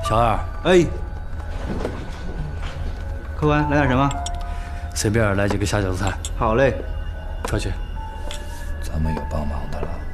小二， 哎，客官来点什么？ 随便来几个下酒菜。 好嘞。 出去。 咱们有帮忙的了。